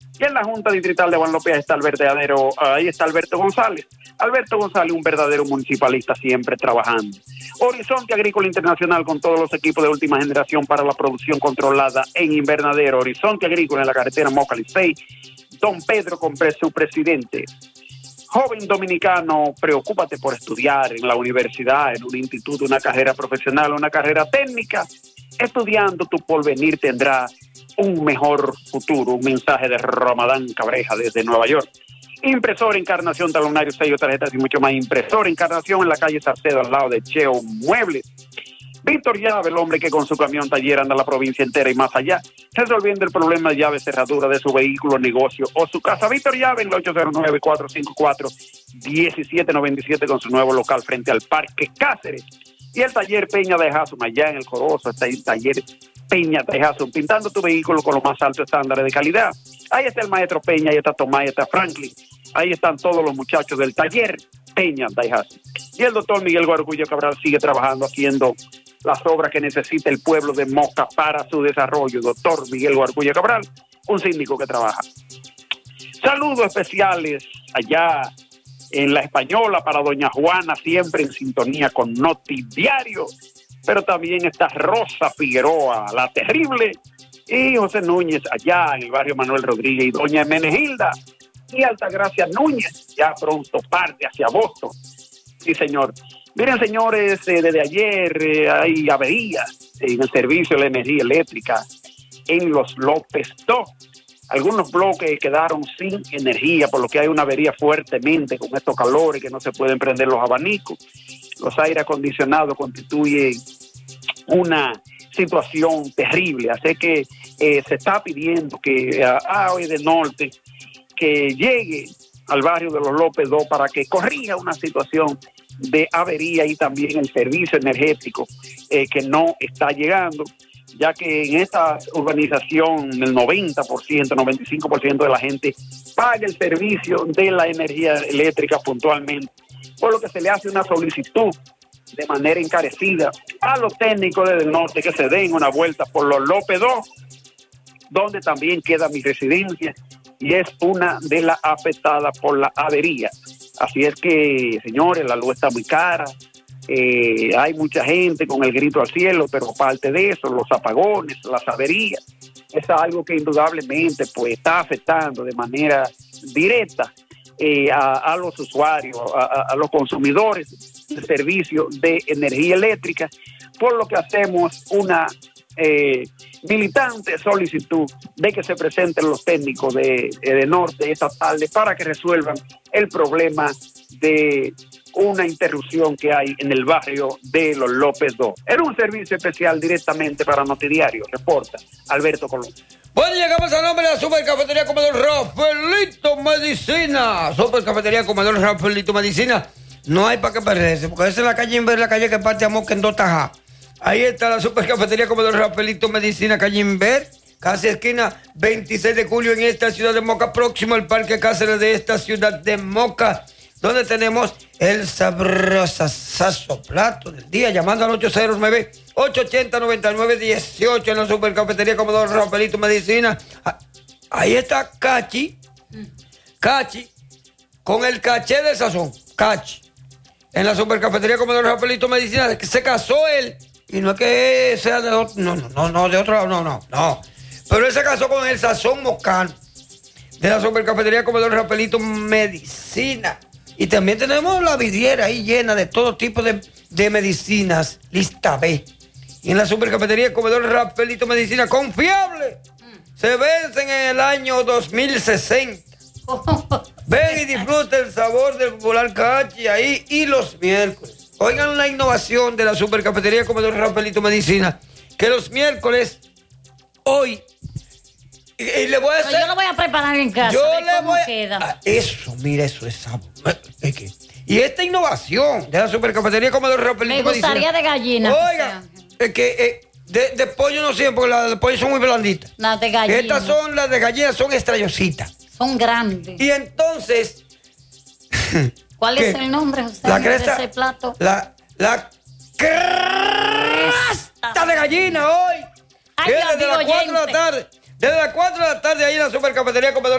Y en la Junta Distrital de Guadalupe ahí está Alberto González. Alberto González, un verdadero municipalista, siempre trabajando. Horizonte Agrícola Internacional, con todos los equipos de última generación para la producción controlada en invernadero. Horizonte Agrícola en la carretera Moca Licey. Don Pedro Compré, su presidente. Joven dominicano, preocúpate por estudiar en la universidad, en un instituto, una carrera profesional, una carrera técnica. Estudiando, tu porvenir tendrá un mejor futuro. Un mensaje de Ramadán Cabreja desde Nueva York. Impresora, encarnación, talonario, sello, tarjetas y mucho más. Impresora, encarnación en la calle Sarcedo, al lado de Cheo Muebles. Víctor Llave, el hombre que con su camión taller anda la provincia entera y más allá, resolviendo el problema de llave cerradura de su vehículo, negocio o su casa. Víctor Llave en el 809-454-1797 con su nuevo local frente al Parque Cáceres. Y el taller Peña de Jasum, allá en el Corozo, está el taller Peña de Jasum, pintando tu vehículo con los más altos estándares de calidad. Ahí está el maestro Peña, ahí está Tomás, ahí está Franklin, ahí están todos los muchachos del taller Peña de Jasum. Y el doctor Miguel Guargullo Cabral sigue trabajando, haciendo las obras que necesita el pueblo de Moca para su desarrollo. Doctor Miguel Guargullo Cabral, un síndico que trabaja. Saludos especiales allá en La Española para doña Juana, siempre en sintonía con Noti Diario, pero también está Rosa Figueroa, la terrible, y José Núñez allá en el barrio Manuel Rodríguez, y doña Menegilda y Altagracia Núñez, ya pronto parte hacia Boston. Sí, señor. Miren, señores, desde ayer hay averías en el servicio de la energía eléctrica en los López 2. Algunos bloques quedaron sin energía, por lo que hay una avería fuertemente con estos calores que no se pueden prender los abanicos. Los aire acondicionados constituyen una situación terrible, así que se está pidiendo que a Oeste Norte que llegue al barrio de los López 2 para que corrija una situación de avería y también el servicio energético que no está llegando, ya que en esta urbanización el 90%, 95% de la gente paga el servicio de la energía eléctrica puntualmente, por lo que se le hace una solicitud de manera encarecida a los técnicos del norte que se den una vuelta por los López 2, donde también queda mi residencia y es una de las afectadas por la avería. Así es que, señores, la luz está muy cara, hay mucha gente con el grito al cielo, pero aparte de eso, los apagones, las averías, es algo que indudablemente pues está afectando de manera directa a los usuarios, a los consumidores del servicio de energía eléctrica, por lo que hacemos una militante solicitud de que se presenten los técnicos de Norte esta tarde para que resuelvan el problema de una interrupción que hay en el barrio de los López 2. Era un servicio especial directamente para Notidiario, reporta Alberto Colón. Bueno, llegamos al nombre de la Supercafetería Comedor Rafaelito Medicina. Supercafetería Comedor Rafaelito Medicina. No hay para qué perderse, porque esa es la calle Inver, la calle que parte a Moca en dos tajas. Ahí está la Supercafetería Comedor Rafaelito Medicina, calle Inver, casi esquina 26 de julio en esta ciudad de Moca, próximo al Parque Cáceres de esta ciudad de Moca, donde tenemos el sabrosazo plato del día, llamando al 809-880-9918 en la Supercafetería Comedor Rafaelito Medicina. Ahí está Cachi, con el caché de sazón, Cachi, en la Supercafetería Comedor Rafaelito Medicina, que se casó él. Y no es que sea de otro, no, de otro lado, no. Pero él se casó con el sazón mocano de la Supercafetería Comedor Rafaelito Medicina. Y también tenemos la vidriera ahí llena de todo tipo de medicinas, lista B. Y en la Supercafetería Comedor Rafaelito Medicina, confiable, se vencen en el año 2060. Ven y disfruta el sabor del popular Cachi ahí y los miércoles. Oigan la innovación de la Supercafetería Comedor Rafaelito Medicina, que los miércoles, hoy, y le voy a hacer... Yo lo voy a preparar en casa, yo de le cómo voy queda. Eso, mira, eso es sabor. Y esta innovación de la Supercafetería Comedor Rafaelito Medicina... Me gustaría de gallina. Oiga, de pollo no siempre, porque las de pollo son muy blanditas. Las de gallina. Estas son, las de gallina son estrellositas. Son grandes. Y entonces... ¿Cuál es el nombre, José, la de cresta, ese plato? La cresta de gallina hoy. Ay, Desde las 4 de la tarde. Desde las 4 de la tarde ahí en la Supercafetería Comedor